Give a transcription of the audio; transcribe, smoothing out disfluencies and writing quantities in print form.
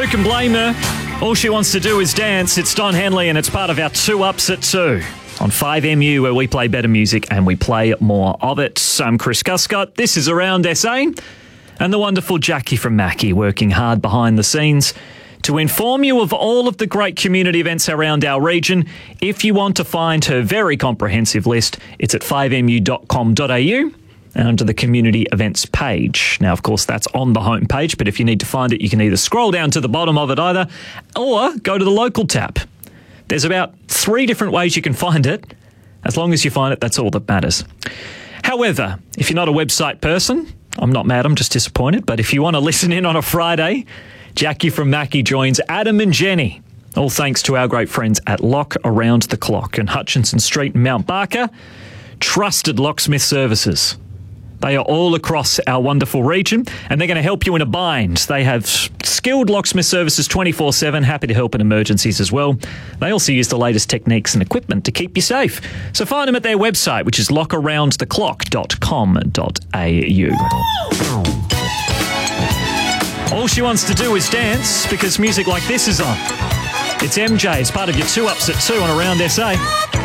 can blame her? All she wants to do is dance. It's Don Henley, and it's part of our 2 Ups at 2 on 5MU, where we play better music and we play more of it. I'm Chris Guscott. This is Around SA, and the wonderful Jackie from Mackie working hard behind the scenes to inform you of all of the great community events around our region. If you want to find her very comprehensive list, it's at 5mu.com.au. under the community events page. Now, of course, that's on the homepage, but if you need to find it, you can either scroll down to the bottom of it either, or go to the local tab. There's about 3 different ways you can find it. As long as you find it, that's all that matters. However, if you're not a website person, I'm not mad, I'm just disappointed, but if you want to listen in on a Friday, Jackie from Mackie joins Adam and Jenny, all thanks to our great friends at Lock Around the Clock in Hutchinson Street in Mount Barker. Trusted locksmith services. They are all across our wonderful region, and they're going to help you in a bind. They have skilled locksmith services 24/7, happy to help in emergencies as well. They also use the latest techniques and equipment to keep you safe. So find them at their website, which is lockaroundtheclock.com.au. All she wants to do is dance because music like this is on. It's MJ. It's part of your 2 Ups at 2 on Around SA.